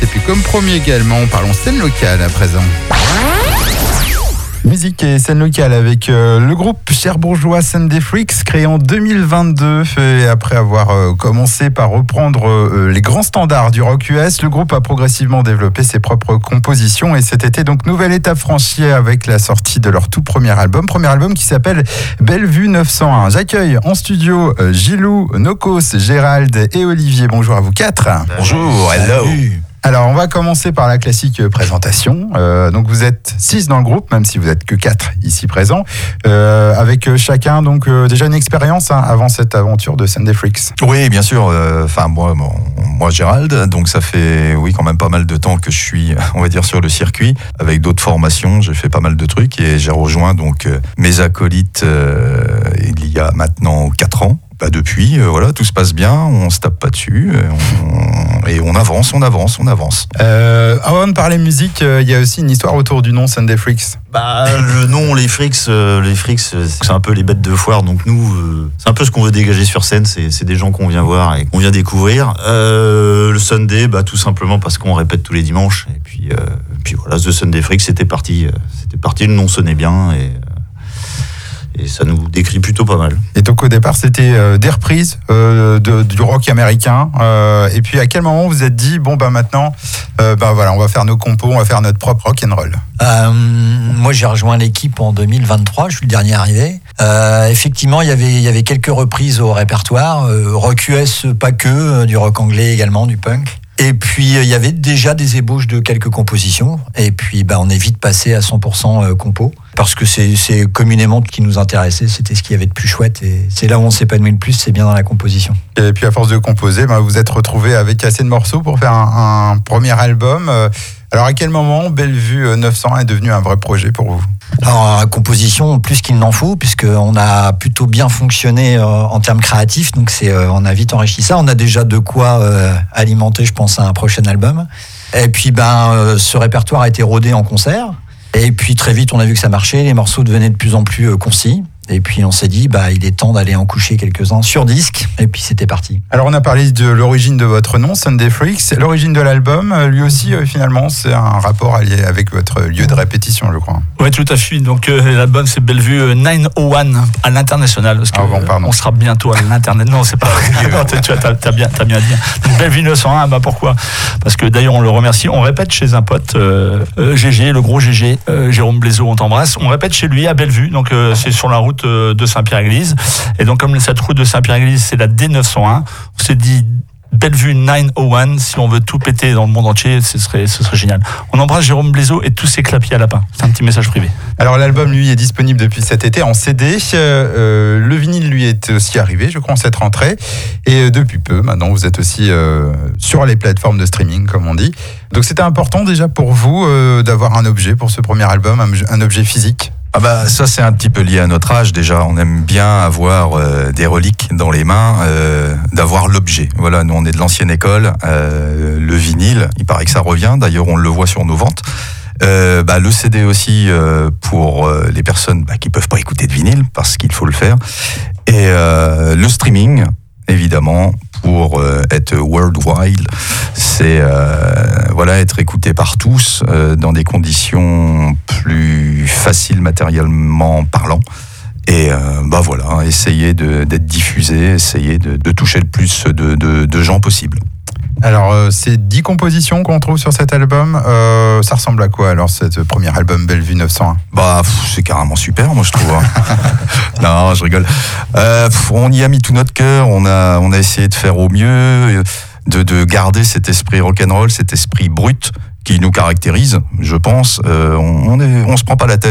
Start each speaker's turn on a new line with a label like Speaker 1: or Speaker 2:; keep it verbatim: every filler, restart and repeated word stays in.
Speaker 1: Et puis comme promis également, parlons scène locale à présent. Musique et scène locale avec euh, le groupe cherbourgeois Sunday Freaks, créé en deux mille vingt-deux. Et après avoir euh, commencé par reprendre euh, les grands standards du rock U S, le groupe a progressivement développé ses propres compositions. Et cet été, donc, nouvelle étape franchie avec la sortie de leur tout premier album. Premier album qui s'appelle Bellevue neuf cent un. J'accueille en studio euh, Gilou, Nokos, Gérald et Olivier. Bonjour à vous quatre.
Speaker 2: Bonjour, hello.
Speaker 1: Alors, on va commencer par la classique présentation. Euh, donc, vous êtes six dans le groupe, même si vous êtes que quatre ici présents, euh, avec chacun donc euh, déjà une expérience hein, avant cette aventure de Sunday Freaks.
Speaker 2: Oui, bien sûr. Enfin, euh, moi, moi, moi, Gérald. Donc, ça fait, oui, quand même pas mal de temps que je suis, on va dire, sur le circuit avec d'autres formations. J'ai fait pas mal de trucs et j'ai rejoint donc euh, mes acolytes euh, il y a maintenant quatre ans. Bah depuis, euh, voilà, tout se passe bien, on se tape pas dessus, on, et on avance, on avance, on avance.
Speaker 1: Euh, avant de parler musique, il euh, y a aussi une histoire autour du nom Sunday Freaks.
Speaker 3: Bah, le nom, les Freaks, euh, les Freaks, c'est un peu les bêtes de foire. Donc nous, euh, c'est un peu ce qu'on veut dégager sur scène. C'est, c'est des gens qu'on vient voir et qu'on vient découvrir. Euh, le Sunday, bah tout simplement parce qu'on répète tous les dimanches. Et puis, euh, puis voilà, The Sunday Freaks, c'était parti, euh, c'était parti. Le nom sonnait bien et. Euh, Et ça nous décrit plutôt pas mal.
Speaker 1: Et donc au départ, c'était euh, des reprises euh, de, du rock américain. Euh, et puis à quel moment vous vous êtes dit, bon bah maintenant, euh, bah voilà, on va faire nos compos, on va faire notre propre rock and roll.
Speaker 4: Euh, moi, j'ai rejoint l'équipe en deux mille vingt-trois. Je suis le dernier arrivé. Euh, effectivement, il y avait il y avait quelques reprises au répertoire, euh, rock U S, pas que, euh, du rock anglais également, du punk. Et puis, il y avait déjà des ébauches de quelques compositions. Et puis, bah, on est vite passé à cent pour cent compo. Parce que c'est, c'est communément ce qui nous intéressait. C'était ce qu'il y avait de plus chouette. Et c'est là où on s'épanouit le plus, c'est bien dans la composition.
Speaker 1: Et puis, à force de composer, bah, vous êtes retrouvé avec assez de morceaux pour faire un, un premier album. Alors, à quel moment Bellevue neuf cent un est devenu un vrai projet pour vous ?
Speaker 4: Alors, la composition, plus qu'il n'en faut, puisqu'on a plutôt bien fonctionné euh, en termes créatifs. Donc, c'est, euh, on a vite enrichi ça. On a déjà de quoi euh, alimenter, je pense, à un prochain album. Et puis, ben, euh, ce répertoire a été rodé en concert. Et puis, très vite, on a vu que ça marchait. Les morceaux devenaient de plus en plus euh, concis. Et puis, on s'est dit, bah, il est temps d'aller en coucher quelques-uns sur disque. Et puis, c'était parti.
Speaker 1: Alors, on a parlé de l'origine de votre nom, Sunday Freaks. L'origine de l'album, lui aussi, euh, finalement, c'est un rapport allié avec votre lieu de répétition, je crois.
Speaker 5: Oui, tout à fait. Donc, euh, l'album, c'est Bellevue neuf cent un à l'international. Parce que,
Speaker 1: ah bon, pardon.
Speaker 5: On sera bientôt à l'internet. Non, c'est pas non, tu as, t'as bien, t'as bien dit. Donc, Bellevue neuf cent un, bah, pourquoi ? Parce que d'ailleurs, on le remercie. On répète chez un pote, euh, euh, G G, le gros G G, euh, Jérôme Blaiseau, on t'embrasse. On répète chez lui à Bellevue. Donc, euh, c'est sur la route euh, de Saint-Pierre-Église. Et donc, comme cette route de Saint-Pierre-Église, c'est la D neuf cent un, on s'est dit Bellevue neuf cent un, si on veut tout péter dans le monde entier, ce serait, ce serait génial. On embrasse Jérôme Blaiseau et tous ses clapiers à lapin. C'est un petit message privé.
Speaker 1: Alors, l'album, lui, est disponible depuis cet été en C D. Euh, le vinyle, lui, est aussi arrivé, je crois, en cette rentrée. Et euh, depuis peu, maintenant, vous êtes aussi euh, sur les plateformes de streaming, comme on dit. Donc, c'était important déjà pour vous euh, d'avoir un objet pour ce premier album, un, un objet physique.
Speaker 2: Ah bah ça c'est un petit peu lié à notre âge déjà, on aime bien avoir euh, des reliques dans les mains, euh, d'avoir l'objet. Voilà, nous on est de l'ancienne école, euh, le vinyle, il paraît que ça revient, d'ailleurs on le voit sur nos ventes. Euh, bah, le C D aussi euh, pour euh, les personnes bah, qui peuvent pas écouter de vinyle parce qu'il faut le faire. Et euh, le streaming, évidemment, pour euh, être worldwide, c'est euh, voilà, être écouté par tous euh, dans des conditions plus faciles matériellement parlant. Et euh, bah voilà, essayer de, d'être diffusé, essayer de, de toucher le plus de, de, de gens possible.
Speaker 1: Alors, euh, ces dix compositions qu'on trouve sur cet album, euh, ça ressemble à quoi alors, ce premier album Bellevue neuf cent un ?
Speaker 2: Bah, pff, c'est carrément super, moi je trouve. Hein. Non, je rigole. Euh, pff, on y a mis tout notre cœur, on a, on a essayé de faire au mieux, de, de garder cet esprit rock'n'roll, cet esprit brut qui nous caractérise, je pense. Euh, on, on, est, on se prend pas la tête.